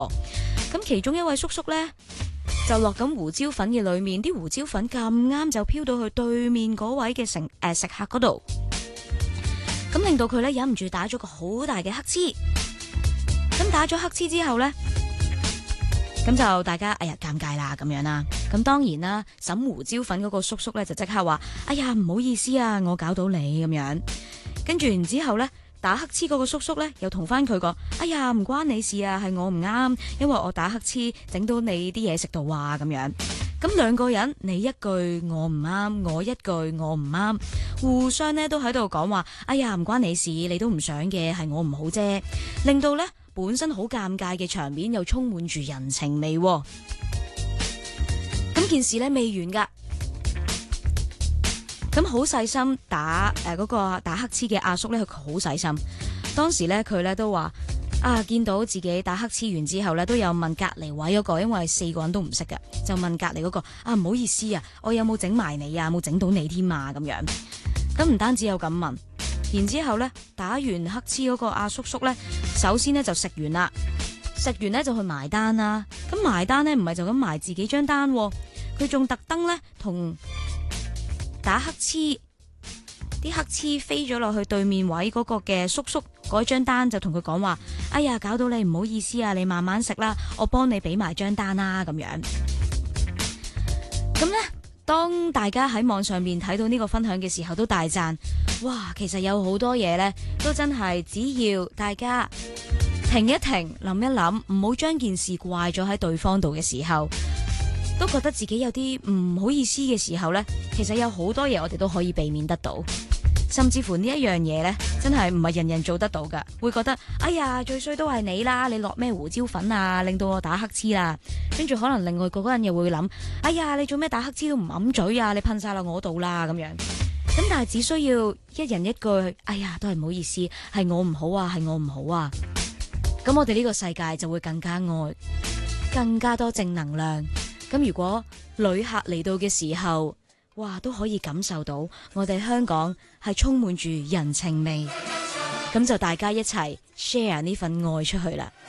咁其中一位叔叔呢，就落緊胡椒粉嘅裏面，啲胡椒粉咁啱就飄到去對面嗰位嘅食客嗰度，咁令到佢咧忍唔住打咗個好大嘅乞嗤。咁打咗乞嗤之後呢，咁就大家尷尬啦咁樣啦。咁當然啦，審胡椒粉嗰個叔叔咧就即刻話：唔好意思啊，我搞到你咁樣。跟住然之後呢，打乞嗤嗰個叔叔咧又同翻佢講：唔關你事啊，係我唔啱，因為我打乞嗤整到你啲嘢食到啊咁樣。咁兩個人你一句我唔啱，我一句我唔啱，互相呢都喺度講話：唔關你事，你都唔想嘅，係我唔好啫，令到呢本身好尷尬嘅場面又充滿住人情味。咁件事呢未完噶，咁好細心打嗰個打乞嗤嘅阿叔呢，佢好細心。當時呢，佢呢都話見到自己打乞嗤完之後呢，都有問隔離位嗰個，因為4個人都唔識嘅，就問隔離嗰個唔好意思啊，我有冇整埋你啊，冇整到你添啊咁樣。咁唔單止有咁問。然之後咧，打完乞嗤嗰個阿叔叔呢，首先呢就食完啦，食完呢就去埋單啦。咁埋單呢，唔係就咁埋自己張單，佢仲特登呢同打乞嗤啲乞嗤飛咗落去對面位嗰個嘅叔叔嗰張單，就同佢講話：搞到你唔好意思啊，你慢慢食啦，我幫你俾埋張單啦咁樣。咁呢，當大家喺網上面睇到呢個分享嘅時候，都大讚。哇，其實有好多嘢呢，都真係只要大家停一停，諗一諗，唔好將件事怪咗喺對方度嘅時候，都覺得自己有啲唔好意思嘅時候呢，其實有好多嘢我哋都可以避免得到，甚至乎呢一樣嘢呢，真係唔係人人做得到噶，會覺得最衰都係你啦，你落咩胡椒粉啊，令到我打乞嗤啦，跟住可能另外嗰個人又會諗，你做咩打乞嗤都唔揞嘴啊，你噴晒落我度啦咁樣。咁但係只需要一人一句，都係唔好意思，係我唔好啊，係我唔好啊。咁我哋呢個世界就會更加愛，更加多正能量。咁如果旅客嚟到嘅時候，哇，都可以感受到我哋香港係充滿住人情味。咁就大家一齊 share 呢份愛出去啦。